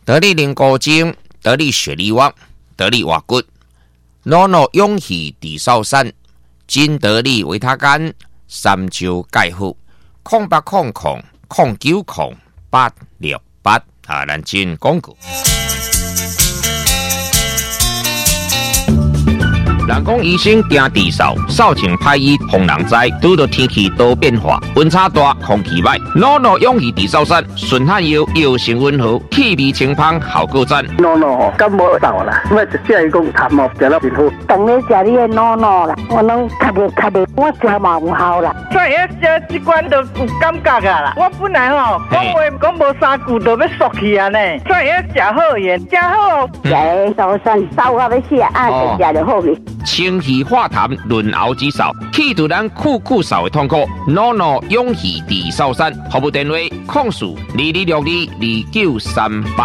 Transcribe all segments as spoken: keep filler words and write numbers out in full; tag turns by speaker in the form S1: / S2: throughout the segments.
S1: 得力灵高精，得力雪力旺，得力瓦骨，诺诺勇气地少山，金得力维他干，三焦钙护，空八空空空九空八六八啊，咱进广告。人讲医生惊地扫，扫清歹医防人灾。拄到天气多变化，温差大，空气歹，诺诺勇气地扫山，顺汗药药性温和，气味清芳，效果赞。
S2: 诺诺吼，感冒扫啦，我一只伊讲痰哦，食了真好。
S3: 当你食你的诺诺啦，我拢咳着咳着，我食嘛有效啦。
S4: 所以这这罐都有感觉啊啦。我本来吼讲话讲无三句就要缩去啊呢，所以食好盐，食好。
S3: 食的扫山扫到要死啊，就食就好去。
S1: 清气化痰，润喉止扫，去除咱酷酷扫的痛苦。诺诺勇气地扫山，服务电话：控诉二二六二二九三八。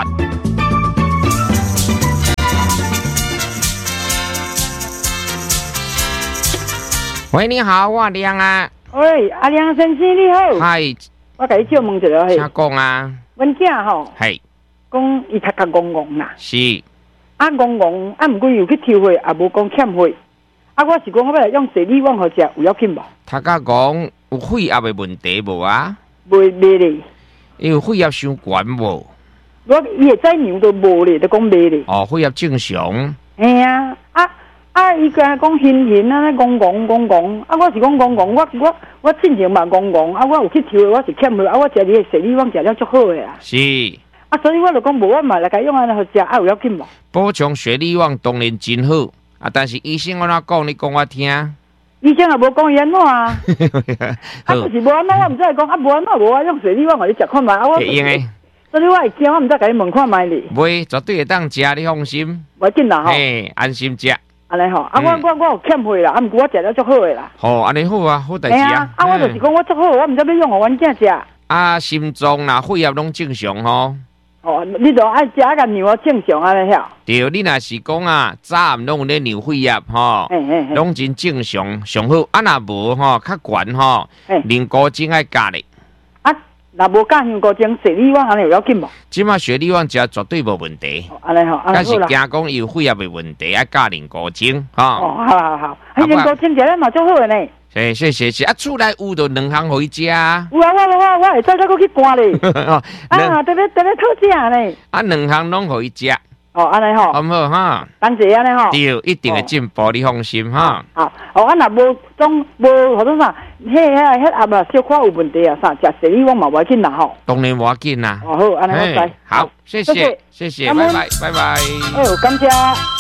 S1: 喂，你好，我亮啊。
S3: 喂，阿亮先生你好。
S1: 嗨。
S3: 我甲你借问一下嘿。
S1: 请讲啊。
S3: 阮囝吼。
S1: 系。
S3: 讲伊读甲戆戆啦。
S1: 是。
S3: 啊，戆戆啊，毋过又去抽血，也无讲欠血。啊，我是讲我要用水利网好食，有要紧无？
S1: 他甲讲有血压的问题无啊？
S3: 袂袂咧。
S1: 伊有血压伤悬无？
S3: 我伊会知娘都无咧，都讲袂咧。
S1: 哦，血压正常。
S3: 嘿啊，啊啊！伊甲讲hin hin啊，戆戆戆戆。啊，我是讲戆戆，我我我之前嘛戆戆，啊，我有去抽血，我是欠血，啊，我食你的水利网食了足好诶啊。
S1: 是。
S3: 啊，所以我就讲无，我嘛来甲用安尼好食，啊有要紧无？
S1: 补充血力旺当然真好，啊，但是医生安怎讲，你讲我听。
S3: 医生也无讲伊安怎啊？啊，就是无安怎，我毋知讲啊，无安怎无啊，用血力旺互你食看卖啊，我。
S1: 会用诶。
S3: 所以我会惊，我毋知甲你问看卖哩。
S1: 袂，绝对会当食，你放心。
S3: 袂紧啦吼。
S1: 嘿，安心食。
S3: 安尼吼，啊，我我我有欠血啦，啊，毋过我食了足好诶啦。
S1: 吼，安尼好啊，好代志啊。
S3: 啊，我就是讲我足好，我毋知要用互阮囝食。
S1: 啊，心脏啦、血压拢正常吼。
S3: 哦，你就爱食个牛啊正常安尼晓。
S1: 对，你若是讲啊，早暗拢有咧量血压吼，拢真正常上好。啊，若无吼，较悬吼，零高精爱加咧。
S3: 啊，若无加零高精，血力旺安尼有要紧无？
S1: 即马血力旺食绝对无问题。
S3: 安尼吼，安尼好啦。但
S1: 是惊讲有血压的问题，爱加零高精吼。
S3: 哦，好好好，啊，零高精食咧嘛足好诶呢。
S1: 谢谢谢谢，啊，厝内有就两项回家。
S3: 有啊，我我我会再再过去搬咧。啊，特别特别讨食呢。
S1: 啊，两项拢回家。
S3: 哦，安尼吼。
S1: 好唔好哈？
S3: 同齐安尼吼。
S1: 对，一定会进步，你放心哈。
S3: 好，哦，啊，若无种无，或者啥，迄迄迄阿嘛小可有问题啊，啥食水果嘛无要紧啦吼。
S1: 当然无要紧啦。
S3: 哦好，安尼好知。
S1: 好，谢谢谢谢，拜拜拜拜。
S3: 哎呦，感谢。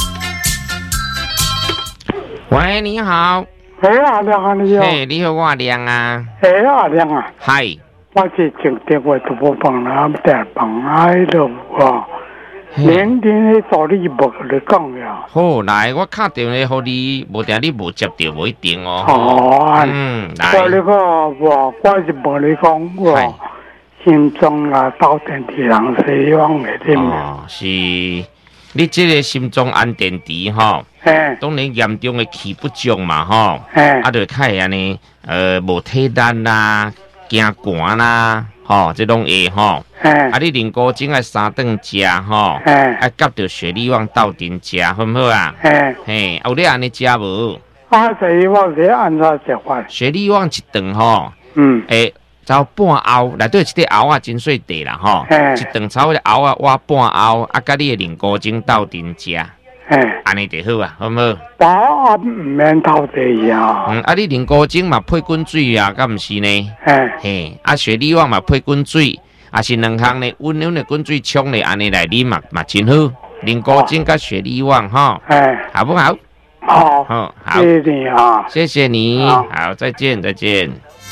S1: 喂，你好。
S2: 嘿阿亮啊，你好。
S1: 嘿，你好，我亮啊。
S2: 嘿阿亮啊。
S1: 嗨。
S2: 我是前电话都无帮人带帮爱了哇。明天去找你无你讲呀。
S1: 好，来，我打电话给你，无定你无接到，无一定哦。
S2: 哦，
S1: 嗯，来。
S2: 我那个我我是无你讲我心脏啊，到电梯人希望的点。
S1: 哦，是。你这个心脏安电池吼，当然严重的气不足嘛吼，啊，就开安尼，呃，无体力啦，惊寒啦，吼，这种会吼，啊，你零高精爱三顿食吼，啊，夹着血力旺斗阵食，好唔好啊？嘿，有咧安尼食无？
S2: 啊，血力旺是安怎食法？
S1: 血力旺一顿吼，
S2: 嗯，
S1: 诶。走半漚，内底一块漚啊，真细地啦吼，一顿炒个漚啊，挖半漚，啊，甲你的零高精斗阵食，安尼就好啊，好唔好？
S2: 饱啊，唔免偷地啊。
S1: 嗯，啊，你零高精嘛配滚水啊，敢毋是呢？嘿，啊，血力旺嘛配滚水，啊是两项呢，温温的滚水冲咧，安尼来啉嘛嘛真好。零高精甲血力旺吼，好不好？
S2: 好，
S1: 好，
S2: 好，谢谢你啊，
S1: 谢谢你，好，再见，再见。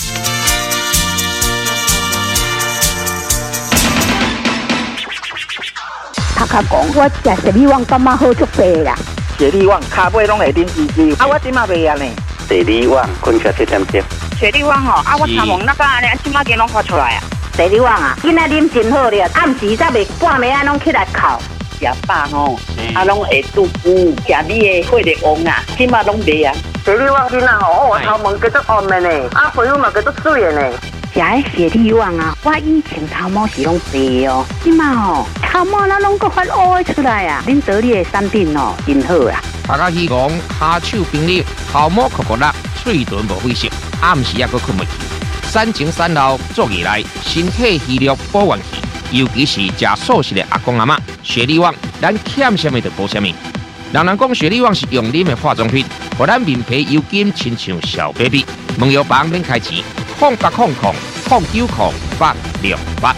S3: 头壳讲，我食血力旺感觉好足白啦。
S4: 血力旺骹尾拢会啉滋滋，啊，我即马袂啊呢。
S2: 血力旺，困起这点点。
S4: 血力旺吼，啊，我参望那个安尼，啊，即马间拢发出来啊。
S3: 血力旺啊，囡仔啉真好咧，暗时才袂半暝啊，拢起来哭。
S4: 食饱吼，啊，拢会肚腹，食你的血力旺啊，即马拢袂啊。
S5: 血力旺囡仔吼，我头毛叫做暗的呢，啊，皮肤嘛叫做水的呢。 食的雪莉旺啊，我以前头毛是拢白哦，今嘛吼头毛那拢个发乌的出来啊！恁得力的产品哦，真好啊！
S1: 大家希望骹手冰力，头毛酷酷辣，嘴唇无灰色，暗时也阁困袂去。产前产后做起来，身体虚弱补元气，尤其是食素食的阿公阿嬷，雪莉旺咱欠什么就补什么。人人讲雪莉旺是用啉的化妆品，互咱面皮油金亲像小 baby。问药房免开钱，空八空空空九空八六八。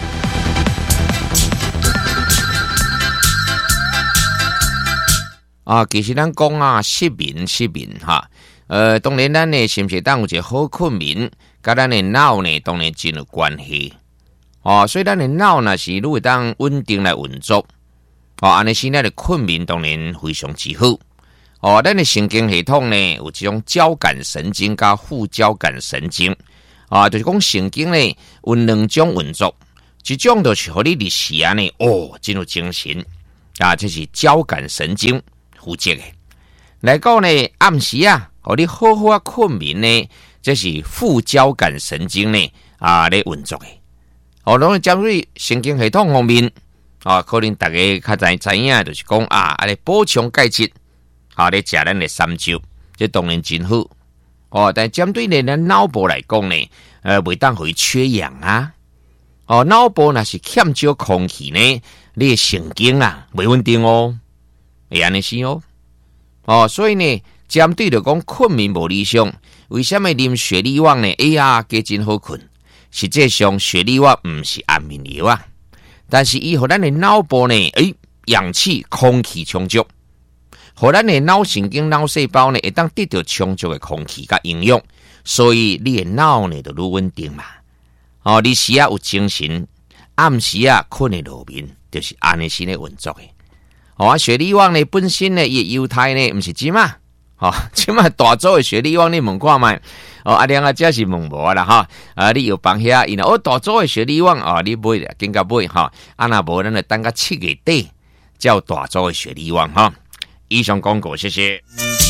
S1: 啊，其实咱讲啊，失眠失眠哈，呃，当然咱呢是不是当有一个好困眠，甲咱的脑呢当然真有关系。哦，所以咱的脑呢是如果当稳定来运作，哦，安尼现在的困眠当然非常之好。哦，咱的神经系统呢有这种交感神经加副交感神经，啊，就是讲神经呢有两种运作，一种就是互你日时啊呢，哦，真有精神啊，这是交感神经负责的。来讲呢，暗时啊，互你好好啊困眠呢，这是副交感神经呢啊咧运作的。哦，拢针对神经系统方面，啊，可能大家较知知影，就是讲啊，啊咧补充钙质。啊，咧食咱的三椒，这当然真好。哦，但针对你的脑部来讲呢，呃，袂当会缺氧啊。哦，脑部若是欠少空气呢，你的神经啊袂稳定哦，会安尼是哦。哦，所以呢，针对着讲困眠无理想，为什么啉雪莉旺呢？哎呀，加真好困。实际上，雪莉旺唔是安眠药啊，但是伊互咱的脑部呢，诶、欸，氧气、空气充足。互咱的脑神经、脑细胞呢，会当得到充足的空气甲营养，所以你的脑呢就愈稳定嘛。哦，你时啊有精神，暗时啊困的落眠，就是安尼先的运作的。哦，啊，雪莉旺呢本身呢，伊犹太呢毋是即嘛，哦，即嘛大洲的雪莉旺你问看卖，哦，阿亮啊，这是问无啦哈，啊，你有帮遐，因哦大洲的雪莉旺哦，你买紧甲买哈，啊那无咱就等到七月底，叫大洲的雪莉旺哈。以上广告，谢谢。